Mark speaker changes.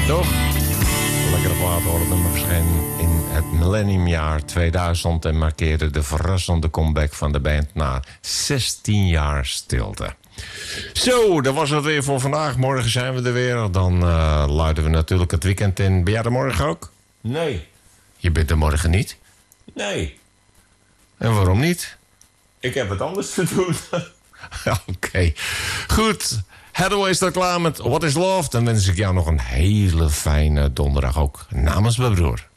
Speaker 1: Toch? Lekkere plaat hoor. Het nummer verscheen in het millenniumjaar 2000 en markeerde de verrassende comeback van de band na 16 jaar stilte. Zo, dat was het weer voor vandaag. Morgen zijn we er weer. Dan luiden we natuurlijk het weekend in. Ben jij er morgen ook?
Speaker 2: Nee.
Speaker 1: Je bent er morgen niet?
Speaker 2: Nee.
Speaker 1: En waarom niet?
Speaker 2: Ik heb het anders te doen.
Speaker 1: Oké. Goed. Hathaway staat klaar met What is Love. Dan wens ik jou nog een hele fijne donderdag ook namens mijn broer.